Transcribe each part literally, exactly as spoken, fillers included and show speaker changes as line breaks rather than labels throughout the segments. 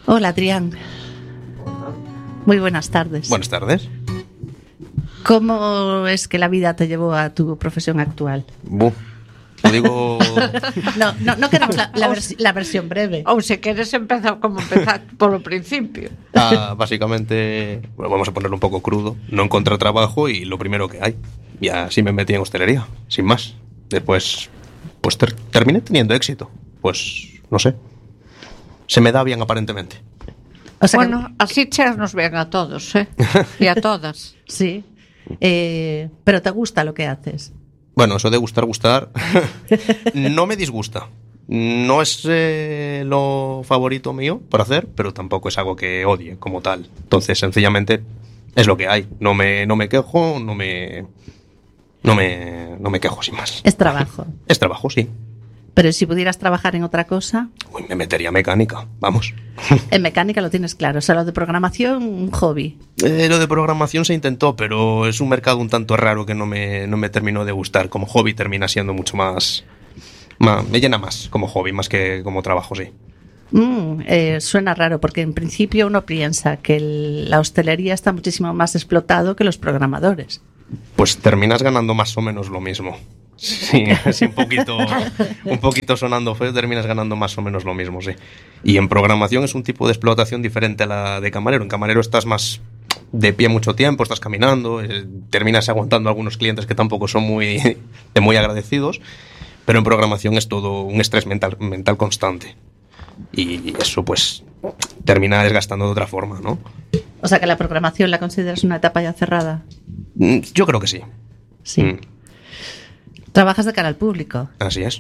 Hola, Adrián. Muy buenas tardes.
Buenas tardes.
¿Cómo es que la vida te llevó a tu profesión actual?
Buh. Lo digo...
No, no, no queremos la, la, vers- la versión breve.
Ou se queres empezar como empezar polo principio.
Ah, básicamente, bueno, vamos a ponerlo un poco crudo. No encontré trabajo y lo primero que hay. Y así me metí en hostelería, sin más. Después, pues ter- terminé teniendo éxito. Pues, no sé. Se me da bien aparentemente.
O sea
Bueno,
que,
así cheas nos ven a todos, ¿eh? Y a todas.
sí. Eh, pero te gusta lo que haces.
Bueno, eso de gustar, gustar, no me disgusta. No es eh, lo favorito mío por hacer, pero tampoco es algo que odie como tal. Entonces, sencillamente, es lo que hay. No me, no me quejo, no me, no me, no me quejo sin más.
Es trabajo.
Es trabajo, sí.
Pero si pudieras trabajar en otra cosa,
Uy, me metería mecánica, vamos.
en mecánica lo tienes claro. O sea, lo de programación, un hobby.
Eh, lo de programación se intentó, pero es un mercado un tanto raro que no me, no me terminó de gustar. Como hobby termina siendo mucho más, más... Me llena más como hobby, más que como trabajo, sí.
Mm, eh, suena raro porque en principio uno piensa que el- la hostelería está muchísimo más explotado que los programadores.
Pues terminas ganando más o menos lo mismo. Sí, sí, un poquito, un poquito sonando feo, terminas ganando más o menos lo mismo, sí. Y en programación es un tipo de explotación diferente a la de camarero. En camarero estás más de pie mucho tiempo, estás caminando, eh, terminas aguantando a algunos clientes que tampoco son muy, de muy agradecidos, pero en programación es todo un estrés mental, mental constante. Y eso pues termina desgastando de otra forma, ¿no?
O sea, que la programación la consideras una etapa ya cerrada.
Mm, Yo creo que sí.
Sí.
Mm,
Trabajas de cara al público.
Así es.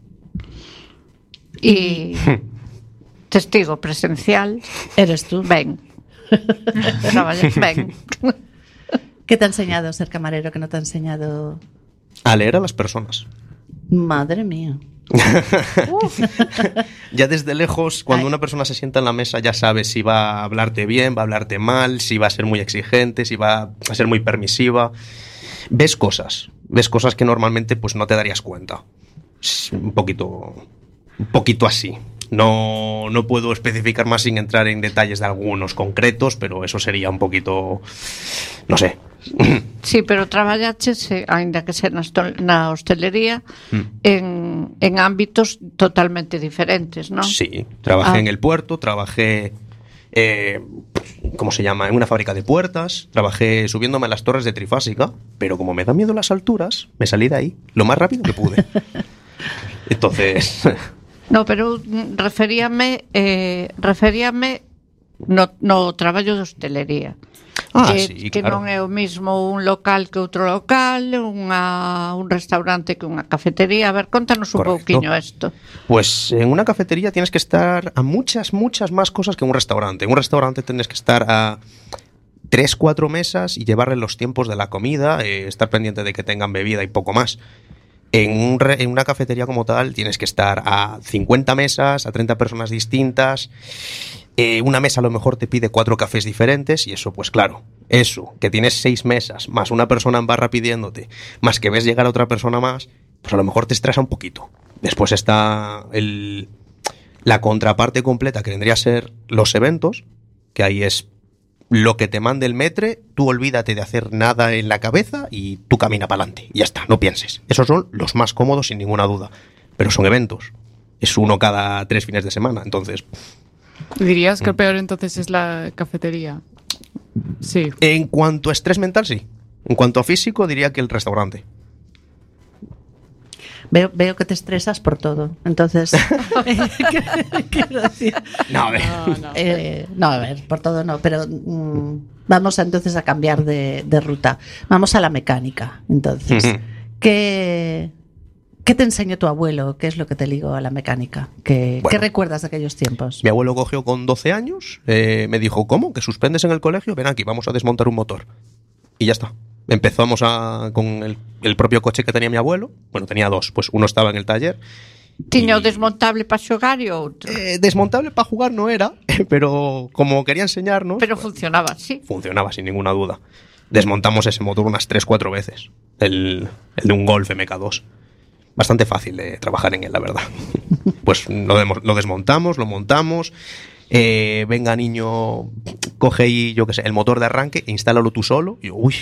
Y testigo presencial,
Eres tú.
ven. Traballa, ven.
¿Qué te ha enseñado ser camarero que no te ha enseñado?
A leer a las personas.
Madre mía.
Ya desde lejos, cuando
Ay.
una persona se sienta en la mesa, ya sabes si va a hablarte bien, va a hablarte mal, si va a ser muy exigente, si va a ser muy permisiva. Ves cosas, ves cosas que normalmente pues no te darías cuenta. Es un poquito, un poquito así. No, no puedo especificar más sin entrar en detalles de algunos concretos, pero eso sería un poquito, no sé.
Sí, pero traballaches, eh, aínda que sea na, hostol- na hostelería,
Mm.
en, en ámbitos totalmente diferentes, ¿no?
Sí, trabajé
Ah.
en el puerto, trabajé, eh, ¿cómo se llama? En una fábrica de puertas, trabajé subiéndome a las torres de trifásica, pero como me da miedo las alturas, me salí de ahí lo más rápido que pude. Entonces,
No, pero mm, referíame eh, referíame no, no traballo de hostelería.
ah,
que,
sí,
que
claro.
non é o mismo un local que outro local, unha, un restaurante que unha cafetería. A ver, contanos un
Correcto.
pouquiño isto.
Pues en una cafetería tienes que estar a muchas, muchas más cosas que en un restaurante. En un restaurante tienes que estar a tres, cuatro mesas y llevarle los tiempos de la comida, eh, estar pendiente de que tengan bebida y poco más. En, un re- en una cafetería como tal tienes que estar a cincuenta mesas, a treinta personas distintas. Eh, una mesa a lo mejor te pide cuatro cafés diferentes y eso, pues claro, eso, que tienes seis mesas, más una persona en barra pidiéndote, más que ves llegar a otra persona más, pues a lo mejor te estresa un poquito. Después está el, la contraparte completa, que vendría a ser los eventos, que ahí es lo que te mande el metre, tú olvídate de hacer nada en la cabeza y tú camina para adelante. Y ya está, no pienses. Esos son los más cómodos sin ninguna duda. Pero son eventos. Es uno cada tres fines de semana, entonces...
¿Dirías que el peor entonces es la cafetería? Sí.
En cuanto a estrés mental, sí. En cuanto a físico, diría que el restaurante.
Veo, veo que te estresas por todo. Entonces, quiero decir,
No, a ver.
No, no.
eh, no, a ver, por todo no, pero mm, vamos a, entonces a cambiar de, de ruta. Vamos a la mecánica. Entonces,
Ujú.
¿qué, ¿qué te enseñó tu abuelo? ¿Qué es lo que te ligó a la mecánica? ¿Qué,
Bueno.
¿qué recuerdas de aquellos tiempos?
Mi abuelo cogió con doce años, eh, me dijo, ¿cómo? ¿Que suspendes en el colegio? Ven aquí, vamos a desmontar un motor. Y ya está. Empezamos a, con el, el propio coche que tenía mi abuelo. Bueno, tenía dos. Pues uno estaba en el taller.
Tiña o
Y-
desmontable para xogar e outro.
Eh, desmontable para jugar no era, pero como quería enseñarnos,
Pero
pues,
funcionaba así.
funcionaba sin ninguna duda. Desmontamos ese motor unas tres cuatro veces. El, el de un Golf M K dos. Bastante fácil de trabajar en él, la verdad. Pues lo, demo- lo desmontamos, lo montamos. eh, venga niño, coge ahí, yo qué sé, el motor de arranque e instálalo tú solo. Y yo, uy.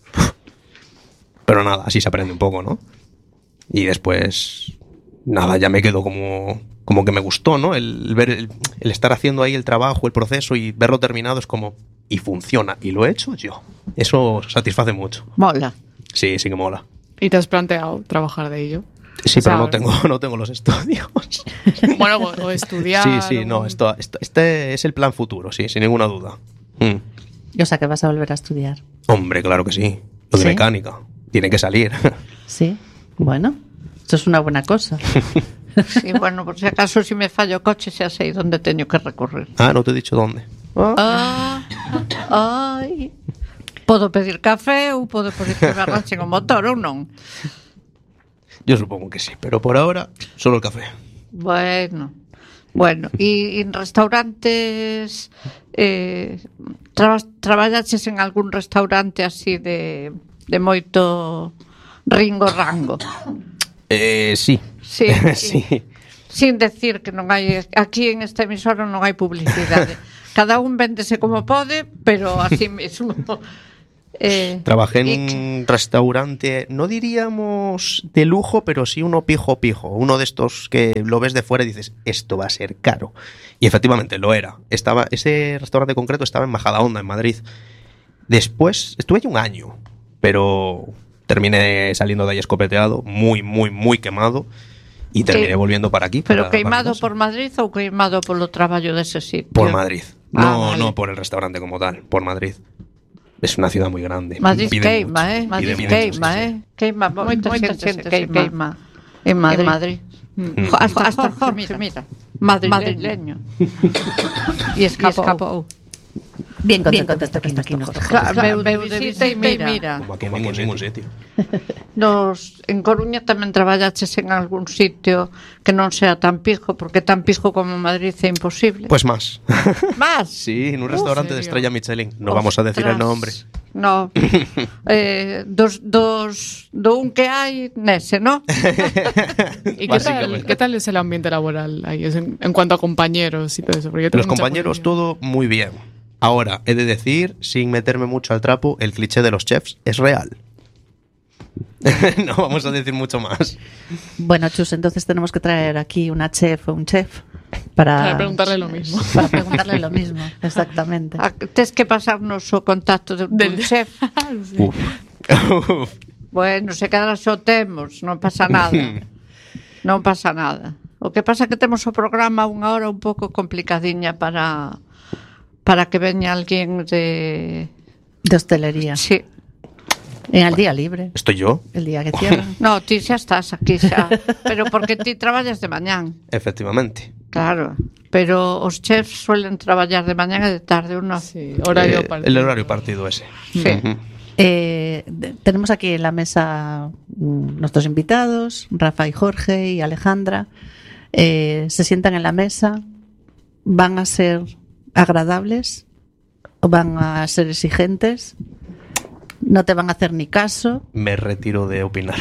Pero nada, así se aprende un poco, ¿no? Y después, nada, ya me quedo como, como que me gustó, ¿no? El, ver, el, el estar haciendo ahí el trabajo, el proceso y verlo terminado es como, y funciona, y lo he hecho yo. Eso satisface mucho.
Mola.
Sí, sí que mola.
¿Y te has planteado trabajar de ello?
Sí,
O sea,
pero no tengo, no tengo los estudios.
Bueno, o, o estudiar.
Sí, sí,
o-
no, esto, esto- este es el plan futuro, sí, sin ninguna duda. Mm.
O sea, que vas a volver a estudiar.
Hombre, claro que sí. Lo de
¿Sí?
mecánica. Tiene que salir.
Sí, bueno, eso es una buena cosa.
Sí, bueno, por si acaso si me fallo o coche xa sei onde teño que recurrir.
Ah, no te he dicho dónde.
Ah, ai. Podo pedir café ou podo pedir que me arranchen o motor ou non?
Yo supongo que sí, pero por ahora solo el café.
Bueno, bueno, e en restaurantes eh, trabas, traballaches en algún restaurante así de, de moito ringo rango?
Eh, sí.
Sí,
sí.
sin decir que non hai aquí en esta emisora non hai publicidade. Cada un véndese como pode, pero así mesmo. Eh,
Trabajé en
y-
un restaurante, no diríamos de lujo, pero sí uno pijo pijo. Uno de estos que lo ves de fuera y dices, esto va a ser caro. Y efectivamente lo era. Estaba, ese restaurante concreto estaba en Majadahonda, en Madrid. Después, estuve allí un año, pero terminé saliendo de ahí escopeteado, muy, muy, muy quemado. Y terminé
Sí.
volviendo para aquí.
Pero
para-
queimado
para casa.
por Madrid ou queimado polo traballo dese sitio?
Por Madrid.
Ah,
No,
vale.
no por el restaurante como tal, por Madrid. Es una ciudad muy grande.
Madrid
Pide
queima,
mucho,
eh?
pide
Madrid
mucho,
queima,
sí, sí.
eh? Queima, moita,
Moita
xente,
xente
se
se
queima.
queima.
En Madrid.
En
Madrid.
Mm.
Hasta, hasta Jorge, mira. Madrileño. E escapou. escapou.
Bien contento, de estar aquí, aquí nuestro Jorge.
Claro, veu, veu de visita e mira.
Como aquí en ningún, ningún sitio.
Nos, en Coruña tamén traballaches en algún sitio que non sea tan pijo, porque tan pijo como Madrid é imposible.
Pues más.
Más.
Sí, en un restaurante de
¿serio?
estrella Michelin. No vamos a decir el
Ostras.
nombre.
No. eh, dos, dos, do un que hai nese, ¿no?
¿Y qué tal,
Básicamente.
qué tal es el ambiente laboral ahí? Es en, en cuanto a compañeros y todo eso. Porque yo tengo
Los
mucha
compañeros,
curiosidad.
todo muy bien. Ahora, he de decir, sin meterme mucho al trapo, el cliché de los chefs es real. No vamos a decir mucho más.
Bueno, Chus, entonces tenemos que traer aquí una chef o un chef para,
Para preguntarle lo mismo.
Para preguntarle lo mismo, exactamente.
Ah, Tes que pasarnos o contacto de,
Del-
dun chef.
Uf. Uf.
Bueno, se cadra xo temos, non pasa nada. Non pasa nada. O que pasa é que temos o programa unha hora un pouco complicadiña para para que veña alguén de...
De hostelería.
Sí.
En el día libre,
¿Estoy yo?
el día que cierran.
No, ti xa estás aquí xa. Pero porque ti traballas de mañán.
Efectivamente.
Claro. Pero os chefs suelen traballar de mañán e de tarde, ou non?
Sí, horario
Eh,
partido.
el horario partido ese.
Sí.
Ujú.
Eh, de- tenemos aquí en la mesa mm, nuestros invitados, Rafa y Jorge y Alejandra. Eh, se sientan en la mesa. ¿Van a ser agradables o van a ser exigentes? No te van a hacer ni caso.
Me retiro de opinar.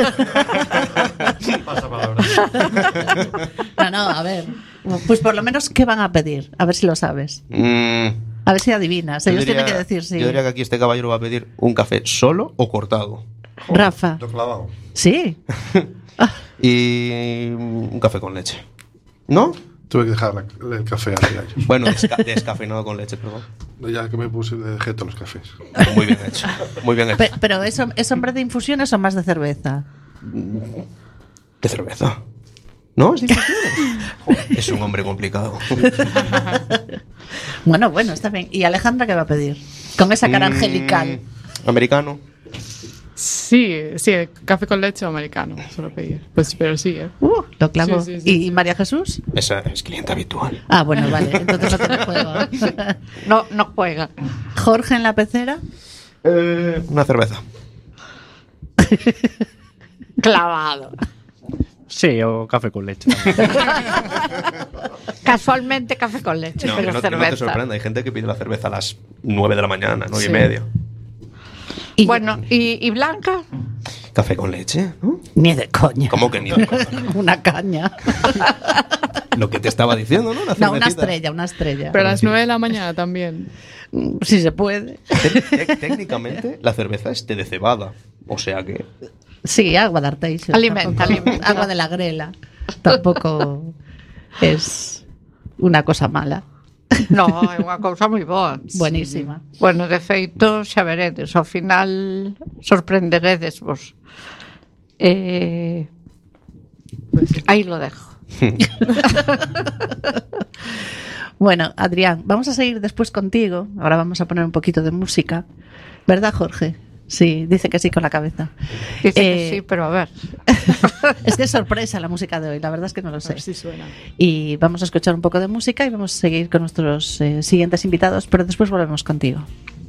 No, no, a ver. Pues por lo menos, ¿qué van a pedir? A ver si lo sabes.
Mm,
A ver si adivinas.
yo
Ellos
diría-
tienen que decir sí.
Yo diría que aquí este caballero va a pedir un café solo o cortado.
Rafa.
Yo clavado.
Sí.
Y un café con leche. ¿No?
Tuve que dejar la- el café hace años.
Bueno, desca- descafeinado con leche, perdón.
Ya que me puse, le dejé todos los cafés.
Muy bien hecho. Muy bien hecho.
Pe- pero ¿es, hom- ¿es hombre de infusiones o más de cerveza?
De cerveza. ¿No? ¿Es difícil? Joder, es un hombre complicado.
Bueno, bueno, está bien. ¿Y Alejandra qué va a pedir? Con esa cara
Mm,
angelical.
Americano.
Sí, sí, café con leche o americano, suelo pedir. Pues, pero sí, ¿eh?
Uh, lo clavo.
Sí, sí, sí,
¿Y
sí.
María Jesús?
Esa es cliente habitual.
Ah, bueno, vale. Entonces no tiene juego.
No, no juega.
Jorge en la pecera.
Eh, una cerveza.
Clavado.
Sí, o café con leche.
Casualmente café con leche,
No, que
pero
no, que no te
cerveza.
sorprenda. Hay gente que pide la cerveza a las nueve de la mañana, nueve
Sí.
y media.
Y
Bueno, ¿y, y Blanca?
Café con leche, ¿no?
Ni de coña.
¿Cómo que ni de coña?
Una caña.
Lo que te estaba diciendo, ¿no? Una
No, una
cervecita.
estrella, una estrella.
Pero a las nueve de la mañana también.
Si se puede.
Té- té- Técnicamente, la cerveza es té de cebada. O sea que.
Sí, agua de Arteixo.
Alimenta,
Tampoco-
alimenta.
Agua de la grela. Tampoco es una cosa mala.
No, é unha cousa moi boa.
Buenísima.
Bueno, de feito, xa veredes, ao final sorprenderedes vos. Eh, aí lo dejo.
Bueno, Adrián, vamos a seguir después contigo. Ahora vamos a poner un poquito de música. ¿Verdad, Jorge? Sí, dice que sí con la cabeza.
Dice
Eh,
que sí, pero a ver.
Es que es sorpresa la música de hoy, la verdad es que no lo
A
sé.
ver si suena.
Y vamos a escuchar un poco de música y vamos a seguir con nuestros eh, siguientes invitados, pero después volvemos contigo.